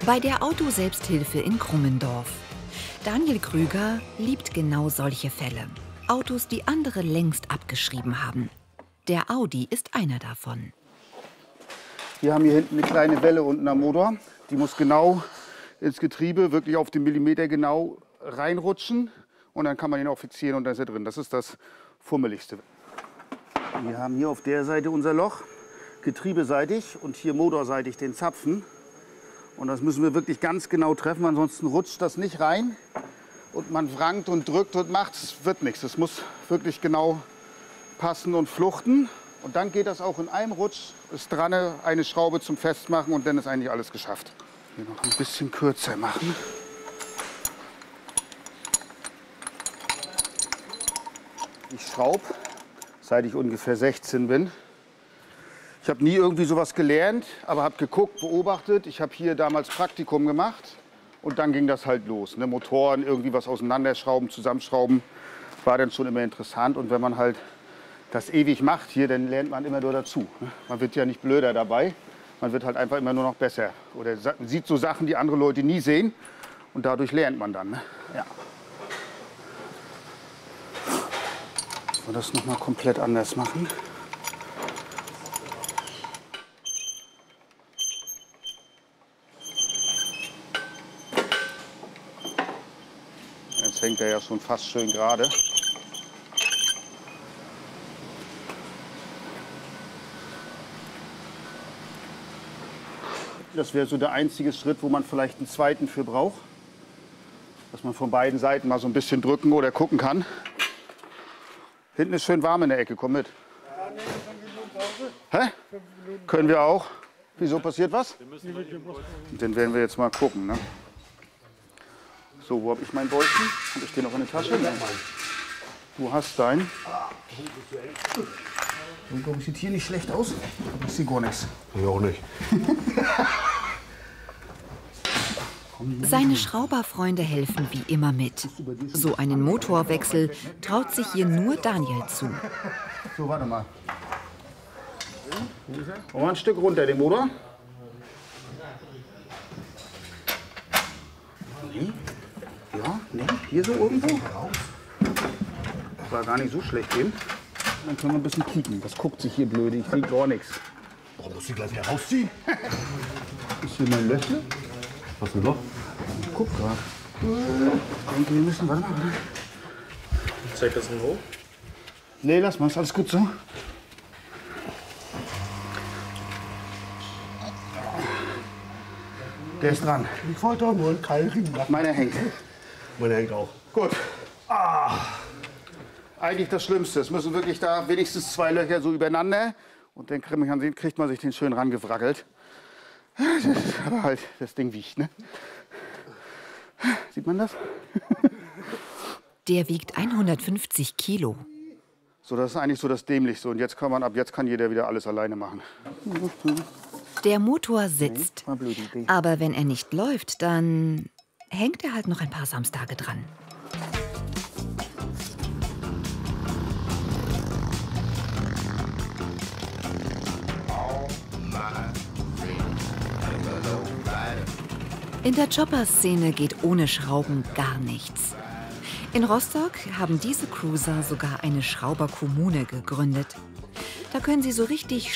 Bei der Autoselbsthilfe in Krummendorf. Daniel Krüger liebt genau solche Fälle. Autos, die andere längst abgeschrieben haben. Der Audi ist einer davon. Wir haben hier hinten eine kleine Welle unten am Motor. Die muss genau ins Getriebe, wirklich auf den Millimeter genau reinrutschen. Und dann kann man ihn auch fixieren und dann ist er drin. Das ist das Fummeligste. Wir haben hier auf der Seite unser Loch, getriebeseitig und hier motorseitig den Zapfen. Und das müssen wir wirklich ganz genau treffen, ansonsten rutscht das nicht rein. Und man wrangt und drückt und macht, es wird nichts. Es muss wirklich genau passen und fluchten. Und dann geht das auch in einem Rutsch, ist dran, eine Schraube zum Festmachen und dann ist eigentlich alles geschafft. Hier noch ein bisschen kürzer machen. Ich schraube, seit ich ungefähr 16 bin. Ich habe nie irgendwie sowas gelernt, aber habe geguckt, beobachtet. Ich habe hier damals Praktikum gemacht und dann ging das halt los. Ne? Motoren, irgendwie was auseinanderschrauben, zusammenschrauben, war dann schon immer interessant. Und wenn man halt das ewig macht hier, dann lernt man immer nur dazu. Ne? Man wird ja nicht blöder dabei, man wird halt einfach immer nur noch besser. Oder sieht so Sachen, die andere Leute nie sehen und dadurch lernt man dann. Ne? Ja. Und das noch mal komplett anders machen. Jetzt hängt er ja schon fast schön gerade. Das wäre so der einzige Schritt, wo man vielleicht einen zweiten für braucht. Dass man von beiden Seiten mal so ein bisschen drücken oder gucken kann. Hinten ist schön warm in der Ecke, komm mit. Ja, nee, 5 Minuten Pause. Hä? 5 Minuten. Können wir auch. Wieso passiert was? Den werden wir jetzt mal gucken. Ne? So, wo habe ich meinen Bolzen? Habe ich den noch in der Tasche? Wo hast du deinen? Sieht hier nicht schlecht aus, aber ich sehe gar nichts. Ich auch nicht. Seine Schrauberfreunde helfen wie immer mit. So einen Motorwechsel traut sich hier nur Daniel zu. So, warte mal. Wollen wir ein Stück runter, den Motor? Nee. Ja, nee, hier so irgendwo. War gar nicht so schlecht eben. Dann können wir ein bisschen kicken. Das guckt sich hier blöd, ich sehe gar nichts. Warum musst du gleich wieder rausziehen? Ist hier mein Löffel? Was denn noch? Guck gerade. Ich denke, wir müssen, warte mal. Zeig das mal hoch. Nee, lass mal, ist alles gut so. Der ist dran. Ich wollte doch nur einen Keilring machen. Meiner hängt. Meiner hängt auch. Gut. Eigentlich das Schlimmste. Es müssen wirklich da wenigstens 2 Löcher so übereinander. Und dann kriegt man sich den schön rangewrackelt. Aber halt, das Ding wiegt, ne? Sieht man das? Der wiegt 150 Kilo. So, das ist eigentlich so das Dämlichste. Und ab jetzt kann jeder wieder alles alleine machen. Der Motor sitzt. War eine blöde Idee. Aber wenn er nicht läuft, dann hängt er halt noch ein paar Samstage dran. In der Chopper-Szene geht ohne Schrauben gar nichts. In Rostock haben diese Cruiser sogar eine Schrauberkommune gegründet. Da können Sie so richtig